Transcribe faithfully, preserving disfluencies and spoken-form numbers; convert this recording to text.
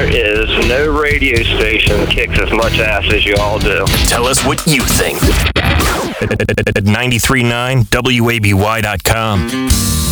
there is no radio station that kicks as much ass as you all do. Tell us what you think at ninety-three point nine W A B Y dot com.